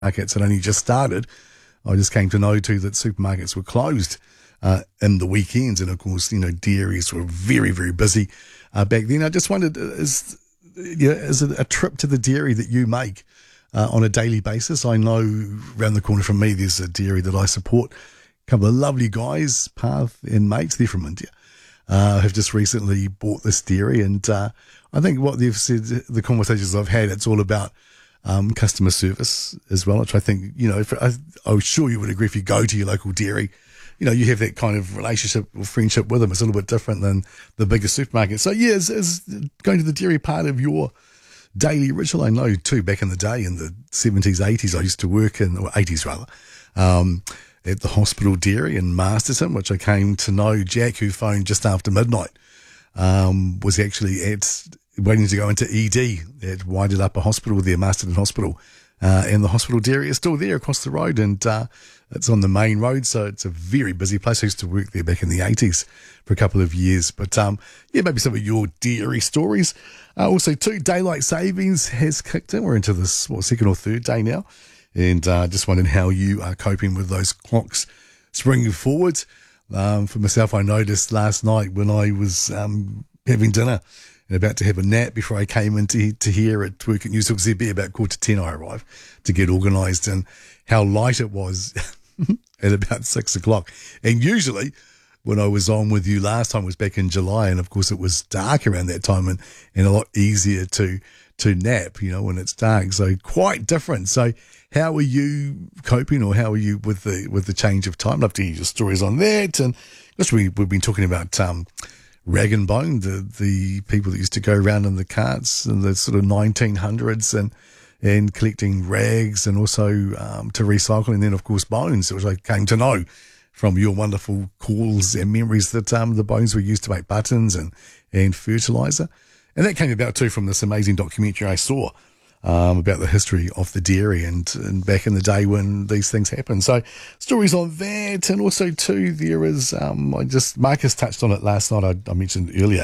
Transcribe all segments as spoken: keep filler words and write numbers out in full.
supermarkets had only just started. I just came to know too that supermarkets were closed uh, in the weekends, and of course, you know, dairies were very, very busy uh, back then. I just wondered, is you know, is it a trip to the dairy that you make uh, on a daily basis? I know around the corner from me there's a dairy that I support. A couple of lovely guys, Path and Mates, they're from India, uh, have just recently bought this dairy, and uh, I think what they've said, the conversations I've had, it's all about um, customer service as well, which I think, you know, if, I, I'm sure you would agree if you go to your local dairy, you know, you have that kind of relationship or friendship with them. It's a little bit different than the bigger supermarket. So, yeah, is, is going to the dairy part of your daily ritual? I know, too, back in the day, in the seventies, eighties, I used to work in, or eighties rather, um, at the hospital dairy in Masterton, which I came to know. Jack, who phoned just after midnight, um, was actually at waiting to go into E D at Waidelapa Hospital there, Masterton Hospital. Uh, and the hospital dairy is still there across the road, and uh, it's on the main road, so it's a very busy place. I used to work there back in the eighties for a couple of years. But, um, yeah, maybe some of your dairy stories. Uh, also, too, daylight savings has kicked in. We're into this, what, second or third day now. And uh, just wondering how you are coping with those clocks springing forward. Um, for myself, I noticed last night when I was um, having dinner and about to have a nap before I came into to here at work at Newstalk Z B, about quarter to ten I arrived to get organised, and how light it was at about six o'clock. And usually when I was on with you last time was back in July, and of course it was dark around that time, and, and a lot easier to to nap, you know, when it's dark. So quite different. So how are you coping, or how are you with the with the change of time? I'd love to hear your stories on that. And just we, we've been talking about um, Rag and Bone, the, the people that used to go around in the carts in the sort of nineteen hundreds and and collecting rags, and also um, to recycle, and then of course bones, which I came to know from your wonderful calls and memories that um, the bones were used to make buttons and, and fertiliser. And that came about too from this amazing documentary I saw um, about the history of the dairy and, and back in the day when these things happened. So stories on that, and also too there is, um, I just, Marcus touched on it last night, I, I mentioned earlier,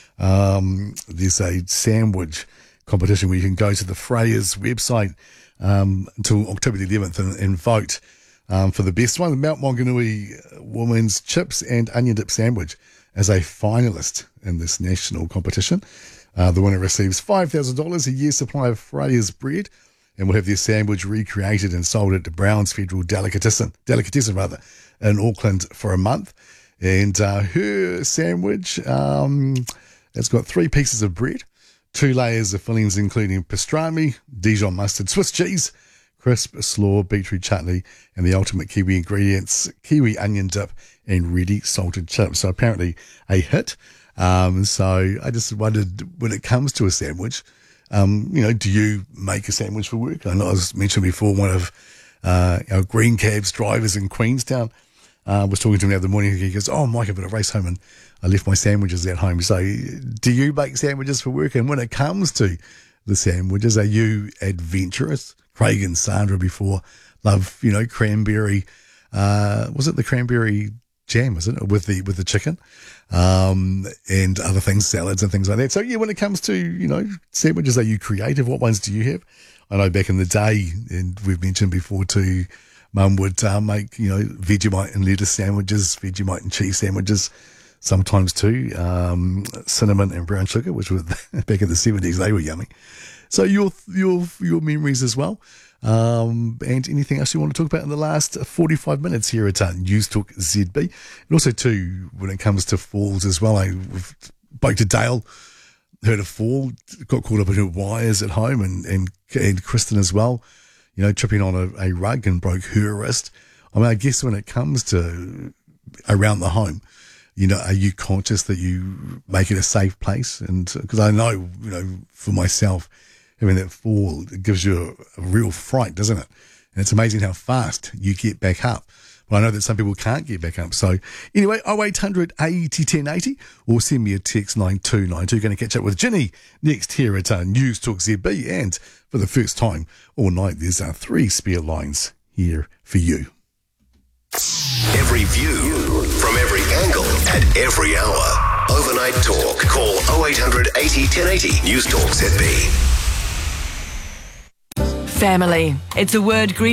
um, there's a sandwich competition where you can go to the Freyers website um, until October the eleventh and, and vote um, for the best one, the Mount Maunganui Woman's Chips and Onion Dip Sandwich, as a finalist in this national competition. Uh, the winner receives five thousand dollars, a year's supply of Freyers bread, and will have their sandwich recreated and sold at the Browns Federal Delicatessen, Delicatessen rather, in Auckland for a month. And uh, her sandwich, um, it's got three pieces of bread, two layers of fillings including pastrami, Dijon mustard, Swiss cheese, crisp slaw, beetroot chutney, and the ultimate Kiwi ingredients, kiwi onion dip and ready salted chips. So apparently a hit. Um, so I just wondered, when it comes to a sandwich, um, you know, do you make a sandwich for work? I know I was mentioned before, one of uh, our green cabs drivers in Queenstown uh, was talking to me the other morning. He goes, oh, Mike, I've got to race home and I left my sandwiches at home. So do you make sandwiches for work? And when it comes to the sandwiches, are you adventurous? Craig and Sandra before love, you know, cranberry, uh, was it the cranberry jam, is it, with the with the chicken, um, and other things, salads and things like that. So yeah, when it comes to, you know, sandwiches, are you creative? What ones do you have? I know back in the day, and we've mentioned before too, Mum would uh, make, you know, Vegemite and lettuce sandwiches, Vegemite and cheese sandwiches, sometimes too, um, cinnamon and brown sugar, which were back in the seventies, they were yummy. So your your your memories as well. Um, and anything else you want to talk about in the last forty-five minutes here at uh, Newstalk Z B. And also, too, when it comes to falls as well, I spoke to Dale, heard a fall, got caught up in her wires at home, and, and, and Kristen as well, you know, tripping on a, a rug and broke her wrist. I mean, I guess when it comes to around the home, you know, are you conscious that you make it a safe place? And because I know, you know, for myself, having that fall, it gives you a, a real fright, doesn't it? And it's amazing how fast you get back up. But I know that some people can't get back up. So anyway, oh eight hundred eighty ten eighty, or send me a text nine two nine two. Going to catch up with Ginny next here at uh, Newstalk Z B. And for the first time all night, there's uh, three spare lines here for you. Every view from every angle at every hour. Overnight talk. Call oh eight hundred eighty ten eighty. Newstalk Z B. family. It's a word Green